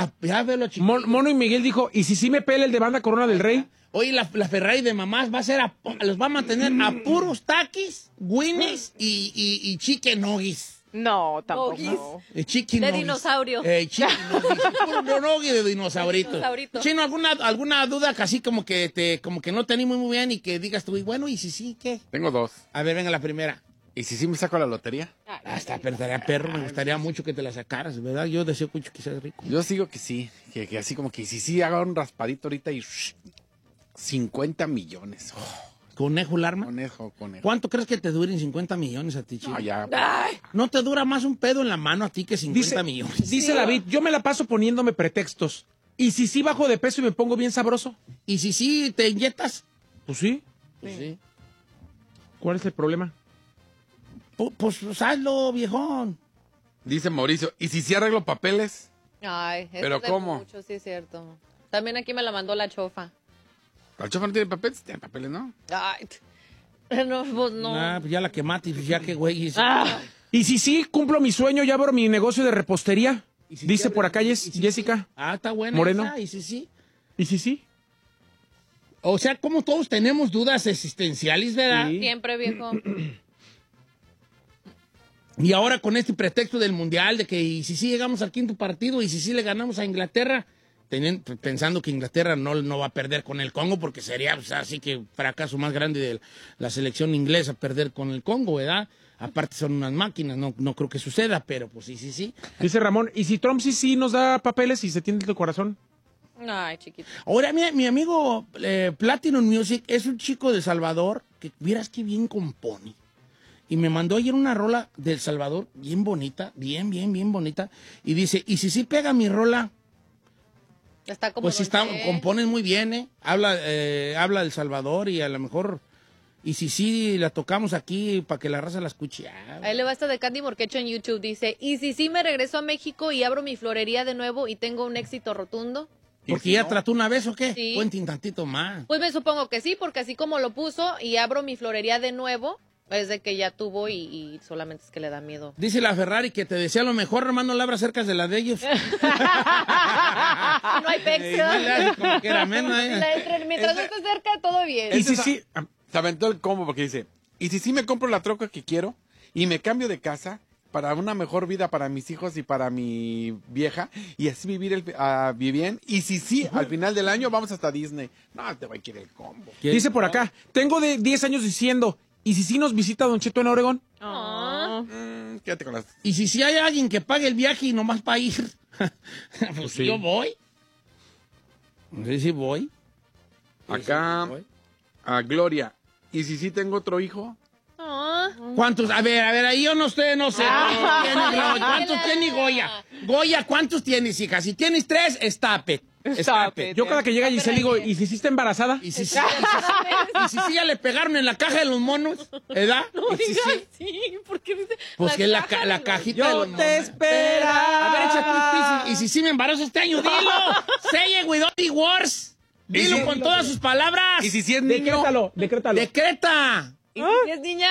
Ya veo lo chiquito. Mono y Miguel dijo, ¿y si sí me pela el de Banda Corona del Rey? Oye, la Ferrari de mamás va a ser los va a mantener a puros taquis, Winnies y chicken nuggets. No, tampoco. Chicken De nuggets. dinosaurio. Chicken nuggets. Puro nugget de dinosaurito. Dinosaurito. Chino, ¿alguna duda que así como que no te animo muy bien y que digas tú, bueno, y si sí, ¿qué? Tengo 2. A ver, venga la primera. ¿Y si sí me saco la lotería? Hasta perdería perro, me gustaría mucho que te la sacaras, ¿verdad? Yo deseo mucho que seas rico. Yo sigo que sí, que así como que si sí haga un raspadito ahorita y 50 millones. ¿Conejo Larma? Conejo. ¿Cuánto crees que te duren 50 millones a ti, Chino? No, ya. ¿No te dura más un pedo en la mano a ti que 50 millones? Dice David, yo me la paso poniéndome pretextos. ¿Y si sí bajo de peso y me pongo bien sabroso? ¿Y si sí te inyectas? Pues sí. Pues sí. ¿Cuál es el problema? Pues hazlo, viejón. Dice Mauricio, ¿y si sí arreglo papeles? Ay, eso ¿Pero es de cómo? mucho, sí es cierto. También aquí me la mandó la chofa. ¿El chofer no tiene papeles? Tiene papeles, ¿no? Ay, no, pues no. Pues ya la quemaste, ya que güey. ¿Y si sí cumplo mi sueño y abro mi negocio de repostería? si Dice sí por acá Sí. Jessica. Está buena Moreno. esa, ¿y si sí? ¿Y si sí? O sea, como todos tenemos dudas existenciales, ¿verdad? Sí. Siempre, viejo. Y ahora con este pretexto del Mundial, de que y si sí llegamos al quinto partido, y si sí le ganamos a Inglaterra, pensando que Inglaterra no va a perder con el Congo, porque sería pues, así que fracaso más grande de la selección inglesa perder con el Congo, ¿verdad? Aparte son unas máquinas, no creo que suceda, pero pues sí. Dice Ramón, ¿y si Trump sí nos da papeles y se tiene el corazón? Ay, chiquito. Ahora, mi amigo Platinum Music es un chico de Salvador que vieras que bien compone. Y me mandó ayer una rola del Salvador bien bonita, bien bonita. Y dice, ¿y si sí pega mi rola? Está como Pues sí, componen muy bien, ¿eh? Habla del Salvador y a lo mejor... Y si sí la tocamos aquí para que la raza la escuche. Ahí le va esta de Candy Morquecho en YouTube. Dice, ¿y si sí me regreso a México y abro mi florería de nuevo y tengo un éxito rotundo? ¿Porque ya trató una vez o qué? Sí. Cuenten tantito más. Pues me supongo que sí, porque así como lo puso y abro mi florería de nuevo, es de que ya tuvo y solamente es que le da miedo. Dice la Ferrari que te desea lo mejor, hermano, no la abras cerca de la de ellos. No hay pex. Como que era menos, Mientras no esté cerca, todo bien. ¿Y si sí? Se aventó el combo porque dice, ¿y si sí me compro la troca que quiero y me cambio de casa para una mejor vida para mis hijos y para mi vieja y así vivir bien? Y si sí, al final del año vamos hasta Disney. No, te voy a querer el combo. Dice por acá, tengo de 10 años diciendo, ¿y si sí nos visita Don Cheto en Oregón? Quédate con las... Y si hay alguien que pague el viaje y nomás para ir, pues sí. yo voy. No sé si voy. Acá, a Gloria, ¿y si sí tengo otro hijo? ¿Cuántos? A ver, ahí yo no sé. ¿Cuántos tiene Goya? Goya, ¿cuántos tienes, hija? Si tienes 3, stop it. Yo cada que llega Giselle digo, ¿y si sí está embarazada? Y si sí ya le pegaron en la caja de los monos, ¿verdad? No digas sí, porque dice... Pues que la cajita de los monos. te esperaba. A ver, échate y si sí me embarazo este año, dilo. Say it with all the words. Dilo con todas sus palabras. ¿Y si sí es niño? Decrétalo. Decreta. ¿Y si es niña?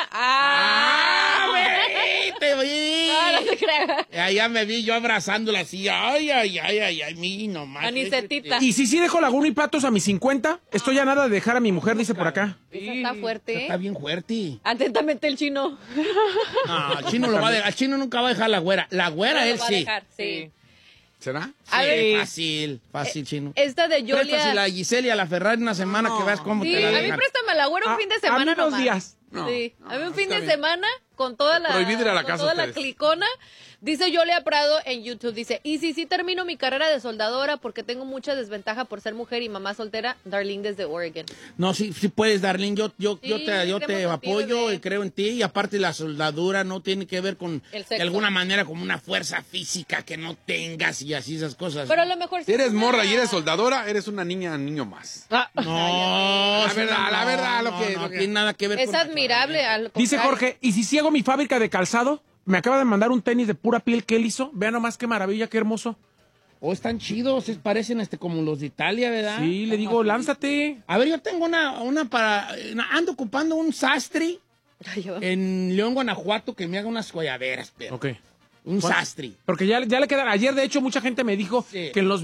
Te vi. No se crea. Allá me vi yo abrazándola así. Ay, mi nomás. Anisetita. ¿Y si sí dejo Laguna y Patos a mis 50? Estoy a nada de dejar a mi mujer, dice por acá. Esa está fuerte. Está bien fuerte. Atentamente el chino. No, el chino lo va a dejar. El chino nunca va a dejar la güera. La güera, Lo él va a sí. dejar, sí. ¿Será? A ver. Fácil, chino. Esta de Préstasela a Yolia. la Giselle y a la Ferrari una semana que veas cómo Sí, te la a mí dejan. préstame la güera un fin de semana a mí 2 nomás. días. No, Sí, no, a mí un fin está de bien. semana con toda la Prohibido ir a la con casa toda la ustedes. clicona. Dice Yolia Prado en YouTube, dice, y si sí termino mi carrera de soldadora porque tengo mucha desventaja por ser mujer y mamá soltera, Darlene desde Oregon. No, sí puedes, Darlene. Yo Sí, te creemos en ti, apoyo bebé. y creo en ti. Y aparte la soldadura no tiene que ver con, El sexo. de alguna manera, como una fuerza física que no tengas y así esas cosas. Pero a lo mejor Si eres morra y eres soldadora, eres una niño más. No, La verdad, lo que- no tiene nada que ver es con... admirable. Al Dice contrario. Jorge, ¿y si sí hago mi fábrica de calzado? Me acaba de mandar un tenis de pura piel que él hizo. Vean nomás qué maravilla, qué hermoso. Oh, están chidos, parecen como los de Italia, ¿verdad? Sí, le digo, lánzate. A ver, yo tengo una para... ando ocupando un sastre Ay, yo- en León, Guanajuato, que me haga unas colladeras, pero... Ok. Un sastre. Porque ya le quedan. Ayer, de hecho, mucha gente me dijo Sí. que en los